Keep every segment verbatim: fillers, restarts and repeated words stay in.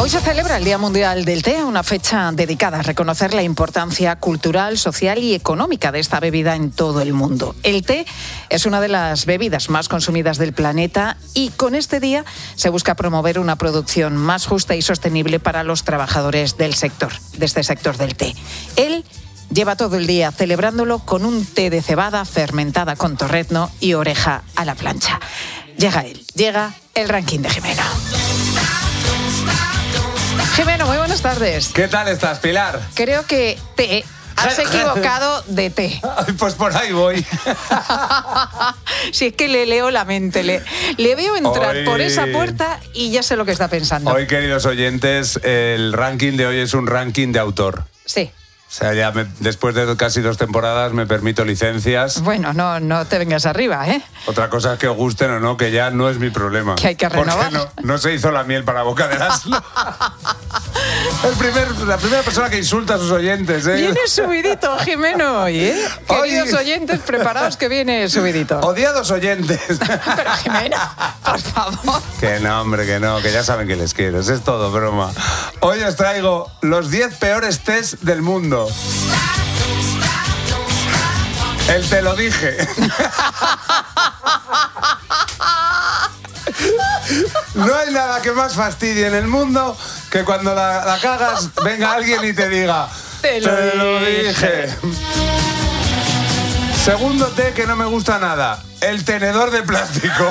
Hoy se celebra el Día Mundial del Té, una fecha dedicada a reconocer la importancia cultural, social y económica de esta bebida en todo el mundo. El té es una de las bebidas más consumidas del planeta y con este día se busca promover una producción más justa y sostenible para los trabajadores del sector, de este sector del té. Él lleva todo el día celebrándolo con un té de cebada fermentada con torrezno y oreja a la plancha. Llega él, llega el ranking de Jimeno. Jimeno, muy buenas tardes. ¿Qué tal estás, Pilar? Creo que te has equivocado de té. Pues por ahí voy. Si es que le leo la mente, le, le veo entrar hoy, por esa puerta y ya sé lo que está pensando. Hoy, queridos oyentes, el ranking de hoy es un ranking de autor. Sí. O sea, ya me, después de casi dos temporadas me permito licencias. Bueno, no, no te vengas arriba, ¿eh? Otra cosa es que os gusten o no, que ya no es mi problema. Que hay que renovar. Porque no, no se hizo la miel para boca del asno. El primer, la primera persona que insulta a sus oyentes, ¿eh? Viene subidito, Jimeno, hoy, ¿eh? Hoy... Queridos oyentes, preparados que viene subidito. Odiados oyentes. Pero, Jimeno, por favor. Que no, hombre, que no, que ya saben que les quiero. Es todo broma. Hoy os traigo los diez peores tés del mundo. El te lo dije. No hay nada que más fastidie en el mundo que cuando la, la cagas, venga alguien y te diga Te lo, te lo dije. dije. Segundo té que no me gusta nada, el tenedor de plástico.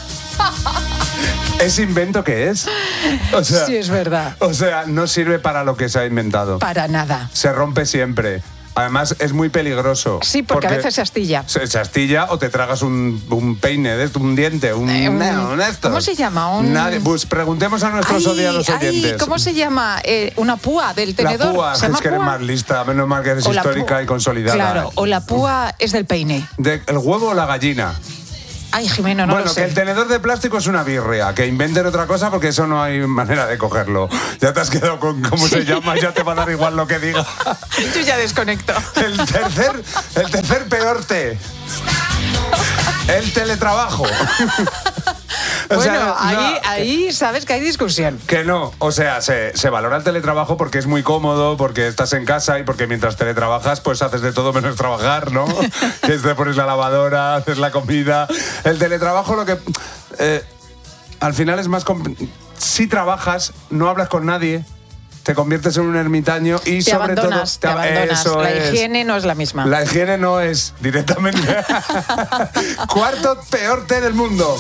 ¿Ese invento qué es? O sea, Sí, es verdad. O sea, no sirve para lo que se ha inventado. Para nada. Se rompe siempre. Además, es muy peligroso. Sí, porque, porque a veces se astilla. Se, se astilla o te tragas un, un peine, de, un diente, un... Eh, un no, un esto. ¿Cómo se llama? Un... Nadie, pues preguntemos a nuestros ay, odiados oyentes. Ay, ¿cómo se llama? Eh, ¿Una púa del tenedor? La púa, ¿Se es llama que eres púa? más lista, menos mal que eres O la histórica púa. y consolidada. Claro, o la púa es del peine. De, ¿El huevo o la gallina? Ay, Jimeno, no bueno, lo sé. que el tenedor de plástico es una birria, que inventen otra cosa porque eso no hay manera de cogerlo. Ya te has quedado con cómo se llama, ya te va a dar igual lo que diga. Yo ya desconecto. El tercer, el tercer peor té. El teletrabajo. O bueno, sea, no, ahí, no, ahí sabes que hay discusión. Que no, o sea, se, se valora el teletrabajo porque es muy cómodo, porque estás en casa y porque mientras teletrabajas pues haces de todo menos trabajar, ¿no? Que es te pones la lavadora, haces la comida. El teletrabajo lo que... Eh, al final es más... Si trabajas, no hablas con nadie, te conviertes en un ermitaño y te sobre abandonas, todo... Te, te abandonas, eso la es. higiene no es la misma. La higiene no es directamente. Cuarto peor té del mundo.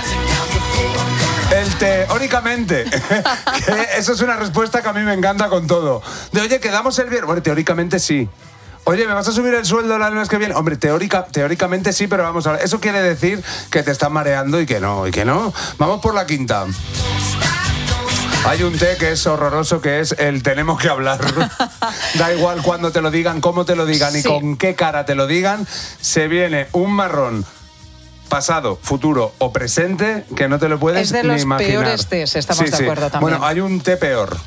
El teóricamente. Que eso es una respuesta que a mí me encanta con todo. De oye, quedamos el viernes. Bueno, teóricamente sí. Oye, ¿me vas a subir el sueldo la mes que viene? Hombre, teórica, teóricamente sí, pero vamos a ver. Eso quiere decir que te están mareando y que no, y que no. Vamos por la quinta. Hay un té que es horroroso, que es el tenemos que hablar. Da igual cuándo te lo digan, cómo te lo digan sí. y con qué cara te lo digan. Se viene un marrón pasado, futuro o presente que no te lo puedes ni imaginar. Es de los peores tés, estamos sí, de acuerdo sí. también. Bueno, hay un té peor.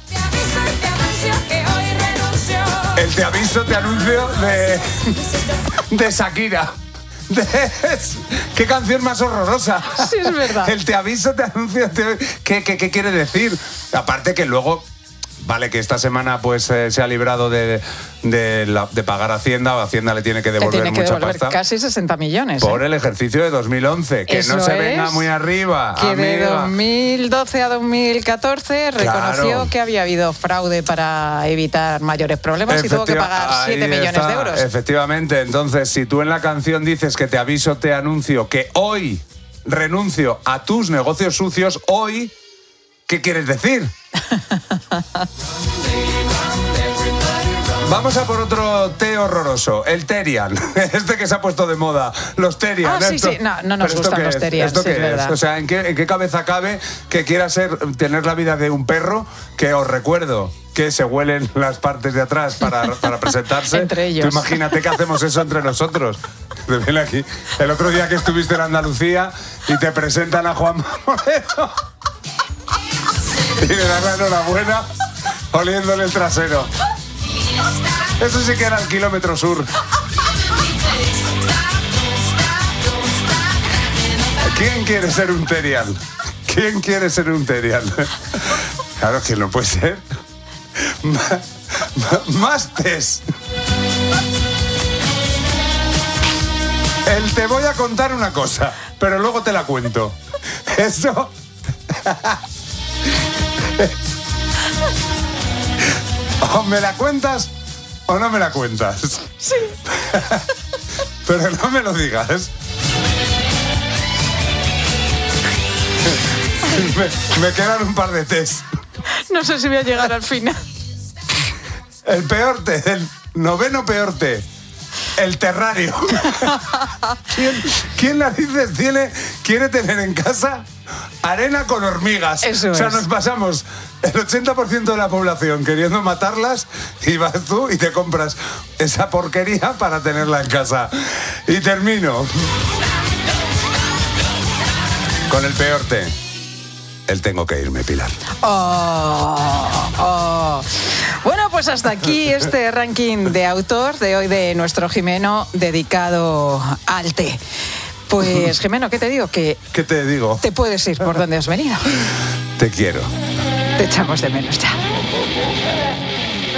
El te aviso, te anuncio de, de Shakira. De, ¿qué canción más horrorosa? Sí, es verdad. El te aviso, te anuncio. Te, ¿qué, qué, ¿Qué quiere decir? Aparte que luego... Vale, que esta semana pues eh, se ha librado de, de, la, de pagar Hacienda, o Hacienda le tiene que devolver tiene que mucha devolver pasta. Casi sesenta millones. Por ¿eh? el ejercicio de dos mil once. Que Eso no se es, venga muy arriba, que amiga. de dos mil doce a dos mil catorce reconoció Claro. que había habido fraude para evitar mayores problemas y tuvo que Efectiva- pagar siete ahí millones está, de euros. Efectivamente, entonces si tú en la canción dices que te aviso, te anuncio que hoy renuncio a tus negocios sucios, hoy, ¿qué quieres decir? Vamos a por otro té horroroso, el Terian. Este que se ha puesto de moda, los Terian. Ah, sí, esto, sí, no, no nos ¿pero esto gustan qué los es? Terian, ¿Esto sí, qué es es? verdad. O sea, ¿en qué, ¿en qué cabeza cabe que quiera ser, tener la vida de un perro que os recuerdo que se huelen las partes de atrás para, para presentarse? Entre ellos. Tú imagínate que hacemos eso entre nosotros. Ven aquí. El otro día que estuviste en Andalucía y te presentan a Juan Moreno y le dan la enhorabuena oliéndole el trasero. Eso sí que era el kilómetro sur. ¿Quién quiere ser un Terian? ¿Quién quiere ser un Terian? Claro que no puede ser. Ma- ma- más tés. El te voy a contar una cosa, pero luego te la cuento. Eso... O me la cuentas o no me la cuentas. Sí. Pero no me lo digas. Me, me quedan un par de tés. No sé si voy a llegar al final. El peor té, el noveno peor té. El terrario. ¿Quién, quién narices tiene, quiere tener en casa arena con hormigas? Eso o sea, es. nos pasamos el ochenta por ciento de la población queriendo matarlas y vas tú y te compras esa porquería para tenerla en casa. Y termino con el peor té. El tengo que irme, Pilar. Oh, oh. Bueno, pues hasta aquí este ranking de autor de hoy de nuestro Jimeno dedicado al té. Pues, Jimeno, ¿qué te digo? Que ¿Qué te digo? te puedes ir por donde has venido. Te quiero. Te echamos de menos ya.